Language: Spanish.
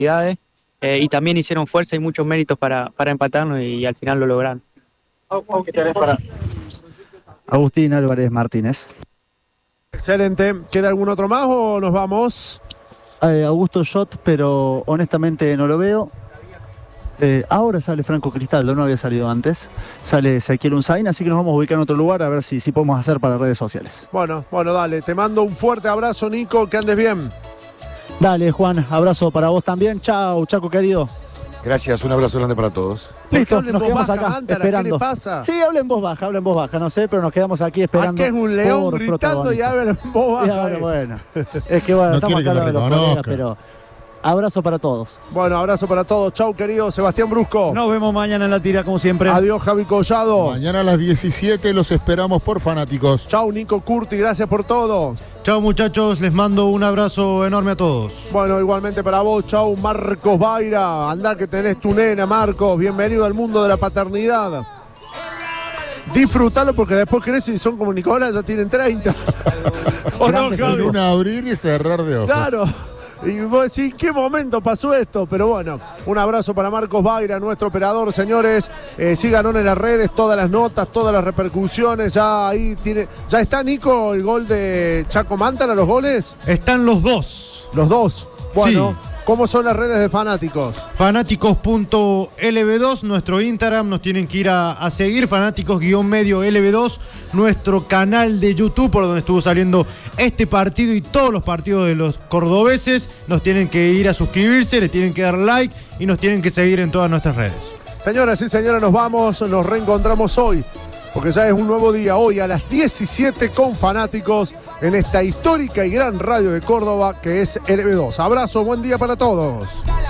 y también hicieron fuerza y muchos méritos para empatarnos y al final lo lograron. ¿Qué tenés para Agustín Álvarez Martínez. Excelente. ¿Queda algún otro más o nos vamos? Augusto Schott, pero honestamente no lo veo. Ahora sale Franco Cristaldo, no había salido antes. Sale Ezequiel Unzain, así que nos vamos a ubicar en otro lugar a ver si podemos hacer para redes sociales. Bueno, dale. Te mando un fuerte abrazo, Nico. Que andes bien. Dale, Juan, abrazo para vos también. Chau, Chaco querido. Gracias, un abrazo grande para todos. Listo, nos quedamos acá Mántara, esperando. ¿qué le pasa? Sí, hablen voz baja, no sé, pero nos quedamos aquí esperando. Aquí es un león gritando y habla en voz baja. Bueno, es que bueno, No estamos quiere acá que de lo los colegas, reconozca. pero abrazo para todos. Bueno, abrazo para todos. Chau, querido Sebastián Brusco. Nos vemos mañana en la tira, como siempre. Adiós, Javi Collado. Mañana a las 17 los esperamos por fanáticos. Chau, Nico Curti. Gracias por todo. Chao muchachos, les mando un abrazo enorme a todos. Bueno, igualmente para vos. Chau, Marcos Baira. Andá que tenés tu nena, Marcos. Bienvenido al mundo de la paternidad. Disfrútalo porque después crecen y son como Nicolás, ya tienen 30. ¿O no, Javi? En un abrir y cerrar de ojos. Claro. Y vos decís, ¿en qué momento pasó esto? Pero bueno, un abrazo para Marcos Baira, nuestro operador, señores. Síganos en las redes, todas las notas, todas las repercusiones. Ya ahí tiene. ¿Ya está, Nico, el gol de Chaco Mántara, los goles? Están los dos. Los dos. Bueno, Sí. ¿cómo son las redes de fanáticos? Fanáticos.lb2, nuestro Instagram, nos tienen que ir a seguir, fanáticos-lb2, nuestro canal de YouTube, por donde estuvo saliendo este partido y todos los partidos de los cordobeses. Nos tienen que ir a suscribirse, le tienen que dar like y nos tienen que seguir en todas nuestras redes. Señoras y señores, nos vamos, nos reencontramos hoy, porque ya es un nuevo día, hoy a las 17 con fanáticos en esta histórica y gran radio de Córdoba que es LB2. Abrazo, buen día para todos.